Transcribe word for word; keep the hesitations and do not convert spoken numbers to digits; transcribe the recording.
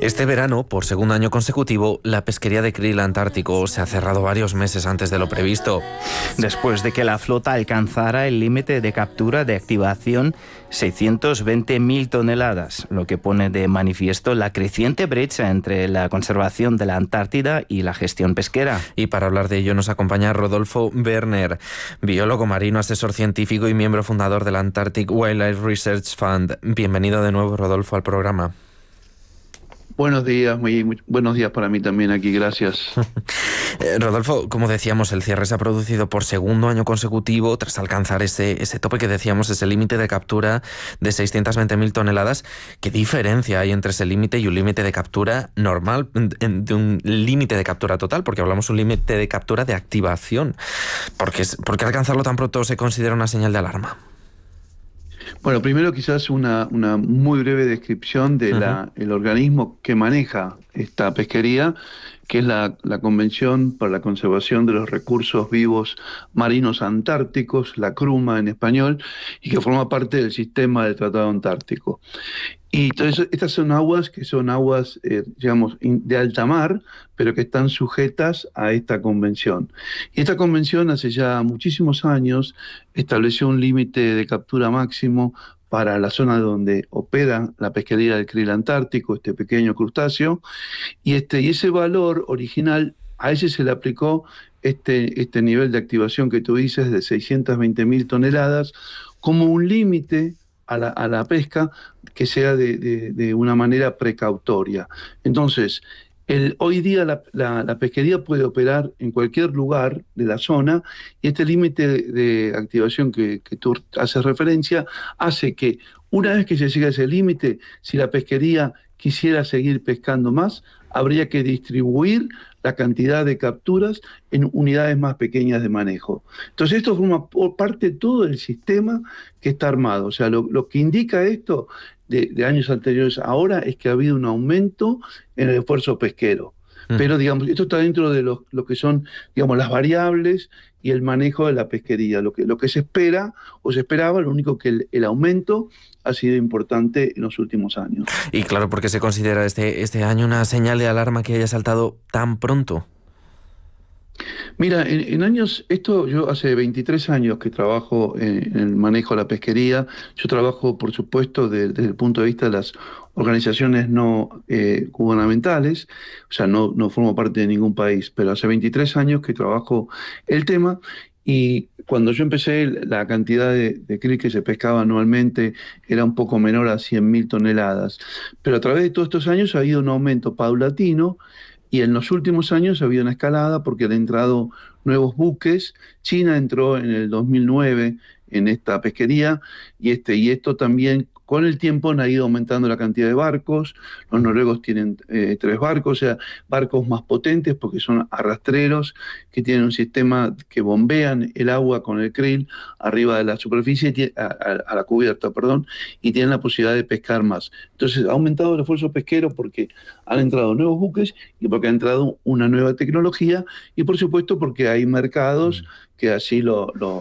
Este verano, por segundo año consecutivo, la pesquería de krill antártico se ha cerrado varios meses antes de lo previsto. Después de que la flota alcanzara el límite de captura de activación seiscientas veinte mil toneladas, lo que pone de manifiesto la creciente brecha entre la conservación de la Antártida y la gestión pesquera. Y para hablar de ello nos acompaña Rodolfo Werner, biólogo marino, asesor científico y miembro fundador del Antarctic Wildlife Research Fund. Bienvenido de nuevo, Rodolfo, al programa. Buenos días, muy, muy buenos días para mí también aquí, gracias. eh, Rodolfo, como decíamos, el cierre se ha producido por segundo año consecutivo tras alcanzar ese, ese tope que decíamos, ese límite de captura de seiscientas veinte mil toneladas. ¿Qué diferencia hay entre ese límite y un límite de captura normal, de un límite de captura total? Porque hablamos de un límite de captura de activación. ¿Por qué, ¿Por qué alcanzarlo tan pronto se considera una señal de alarma? Bueno, primero quizás una, una muy breve descripción del uh-huh. organismo que maneja esta pesquería, que es la, la Convención para la Conservación de los Recursos Vivos Marinos Antárticos, la CRUMA en español, y que forma parte del sistema del Tratado Antártico. Y entonces estas son aguas que son aguas, eh, digamos, de alta mar, pero que están sujetas a esta convención. Y esta convención hace ya muchísimos años estableció un límite de captura máximo para la zona donde opera la pesquería del krill antártico, este pequeño crustáceo, y, este, y ese valor original, a ese se le aplicó este, este nivel de activación que tú dices de seiscientas veinte mil toneladas como un límite A la, a la pesca que sea de, de, de una manera precautoria. Entonces, el, hoy día la, la, la pesquería puede operar en cualquier lugar de la zona y este límite de, de activación que, que tú haces referencia hace que una vez que se llega a ese límite, si la pesquería quisiera seguir pescando más, habría que distribuir la cantidad de capturas en unidades más pequeñas de manejo. Entonces esto forma parte de todo el sistema que está armado. O sea, lo, lo que indica esto de, de años anteriores ahora es que ha habido un aumento en el esfuerzo pesquero. Pero, digamos, esto está dentro de lo, lo que son, digamos, las variables y el manejo de la pesquería. Lo que, lo que se espera o se esperaba, lo único que el, el aumento ha sido importante en los últimos años. Y claro, ¿por qué se considera este, este año una señal de alarma que haya saltado tan pronto? Mira, en, en años, esto yo hace veintitrés años que trabajo en, en el manejo de la pesquería. Yo trabajo, por supuesto, de, desde el punto de vista de las organizaciones no eh, gubernamentales, o sea, no, no formo parte de ningún país, pero hace veintitrés años que trabajo el tema. Y cuando yo empecé, la cantidad de, de krill que se pescaba anualmente era un poco menor a cien mil toneladas. Pero a través de todos estos años ha habido un aumento paulatino. Y en los últimos años ha habido una escalada porque han entrado nuevos buques. China entró en el dos mil nueve en esta pesquería y, este, y esto también con el tiempo han ido aumentando la cantidad de barcos. Los noruegos tienen eh, tres barcos, o sea, barcos más potentes porque son arrastreros que tienen un sistema que bombean el agua con el krill arriba de la superficie, a, a, a la cubierta, perdón, y tienen la posibilidad de pescar más. Entonces ha aumentado el esfuerzo pesquero porque han entrado nuevos buques y porque ha entrado una nueva tecnología y por supuesto porque hay mercados que así lo, lo,